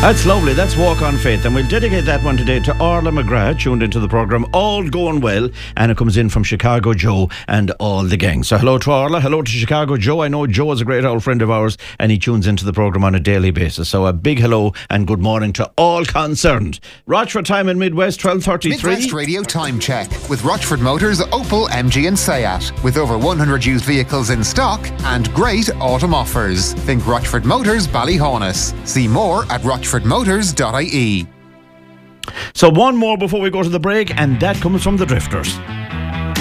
That's lovely. That's Walk on Faith. And we'll dedicate that one today to Orla McGrath, tuned into the programme. All going well. And it comes in from Chicago Joe and all the gang. So hello to Orla. Hello to Chicago Joe. I know Joe is a great old friend of ours and he tunes into the programme on a daily basis. So a big hello and good morning to all concerned. Rochford time in Midwest, 12:33. Midwest Radio Time Check with Rochford Motors, Opel, MG and Seat. With over 100 used vehicles in stock and great autumn offers. Think Rochford Motors, Ballyhonus. See more at rochfordmotors.ie. So one more before we go to the break, and that comes from the Drifters.